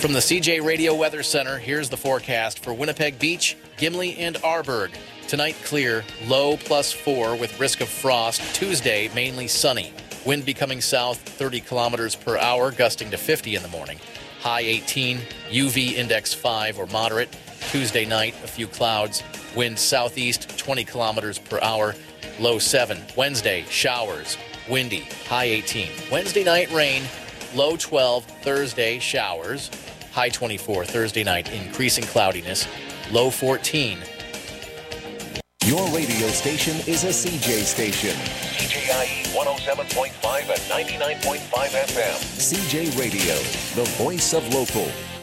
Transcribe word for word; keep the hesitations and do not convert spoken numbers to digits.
From the C J Radio Weather Center, here's the forecast for Winnipeg Beach, Gimli, and Arborg. Tonight, clear, low plus four with risk of frost. Tuesday, mainly sunny. Wind becoming south, thirty kilometers per hour, gusting to fifty in the morning. High eighteen, U V index five or moderate. Tuesday night, a few clouds. Wind southeast, twenty kilometers per hour, low seven. Wednesday, showers, windy, high eighteen. Wednesday night, rain, low twelve. Thursday, showers, high twenty-four. Thursday night, increasing cloudiness, low fourteen. Your radio station is a C J station. C J I E one oh seven point five and ninety-nine point five F M. C J Radio, the voice of local.